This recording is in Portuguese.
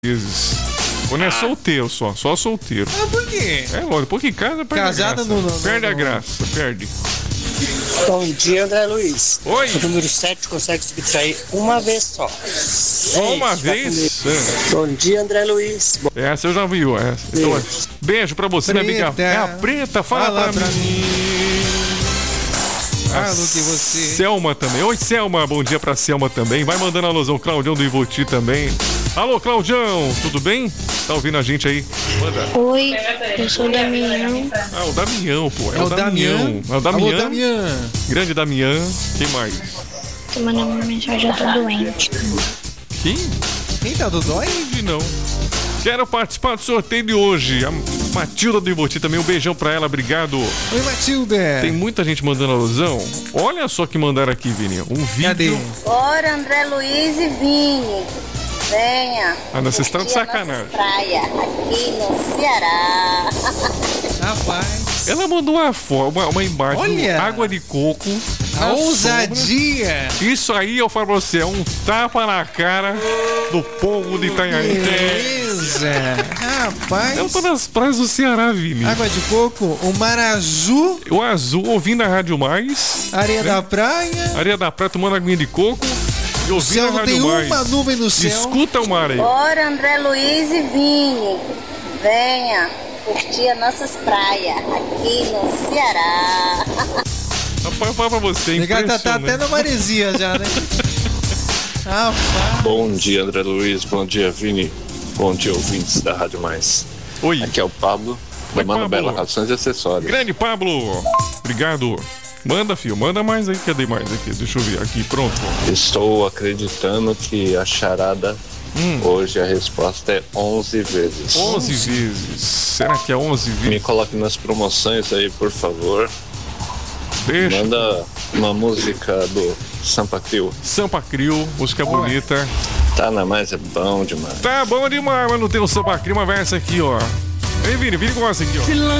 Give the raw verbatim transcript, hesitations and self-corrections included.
vezes. Quando é ah. solteiro só, só solteiro. Ah, por quê? É lógico, porque casa perde Casada a graça. não, não, perde não, a não. graça, perde. Bom dia, André Luiz. Oi. O número sete consegue subtrair uma vez só. Só uma vez? É. Bom dia, André Luiz. Bom... Essa eu já vi, essa. Então, beijo pra você, Preta. minha amiga. É a Preta, fala, fala pra, pra mim. mim. Fala que você. Selma também. Oi, Selma. Bom dia pra Selma também. Vai mandando alusão, Claudião do Ivoti também. Alô, Claudião, tudo bem? Tá ouvindo a gente aí? Manda. Oi, eu sou o Damião. Ah, o Damião, pô. É, é o, o Damião. Damião. É o Damião. Alô, Damião. Grande Damião. Quem mais? Tô mandando uma mensagem, eu tô doente. Quem? Quem tá do dói? Não. Quero participar do sorteio de hoje. A Matilda do Ivoti também. Um beijão pra ela, obrigado. Oi, Matilda. Tem muita gente mandando alusão. Olha só que mandaram aqui, Vini. Um vídeo. Cadê? Ora, André Luiz e Vini. Venha. Ah, não, vocês estão de sacanagem. Praia, aqui no Ceará. Rapaz. Ela mandou uma forma, uma imagem. Olha. Água de coco. A ousadia. Sombra. Isso aí, eu falo pra você, é um tapa na cara do povo de Itanhaém. Beleza. Rapaz. Eu tô nas praias do Ceará, Vini. Água de coco, o mar azul. O azul, ouvindo a Rádio Mais. Areia né? da praia. Areia da praia, tomando aguinha de coco. E ouvindo céu a Rádio tem Mais. uma nuvem no céu. Escuta o mar aí. Ora, André Luiz e Vini. Venha curtir as nossas praias aqui no Ceará. Rapaz, eu falo pra você, Legal, tá, tá até na maresia já, né? Rapaz. Bom dia, André Luiz. Bom dia, Vini. Bom dia, ouvintes da Rádio Mais. Oi. Aqui é o Pablo, da Mano Bela Calções e Acessórios. Grande Pablo. Obrigado. Manda, filho. Manda mais aí. Cadê mais aqui? Deixa eu ver. Aqui, pronto. Estou acreditando que a charada hum. hoje a resposta é onze vezes. onze vezes. Será que é onze vezes? Me coloque nas promoções aí, por favor. Deixa. Manda uma música do Sampa Crio. Sampa Crio, música Ué. bonita. Tá na mais, é bom demais. Tá bom demais, mas não tem o Sampa Crio, mas vai essa aqui, ó. Ei, Vini, Vini gosta aqui, ó.